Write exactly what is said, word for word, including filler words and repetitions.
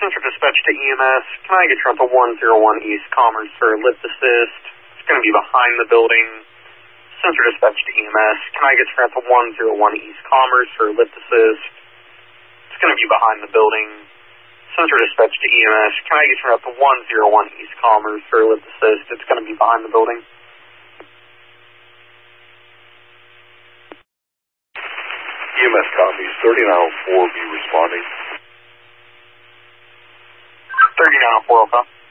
Sensor dispatch to E M S. Can I get you up to one zero one East Commerce for lift assist? It's going to be behind the building. Sensor dispatch to E M S. Can I get you up to one zero one East Commerce for lift assist? It's going to be behind the building. Sensor dispatch to E M S. Can I get you up to one zero one East Commerce for lift assist? It's going to be behind the building. E M S copies. thirty-nine oh four be responding. thirty-nine oh four, okay.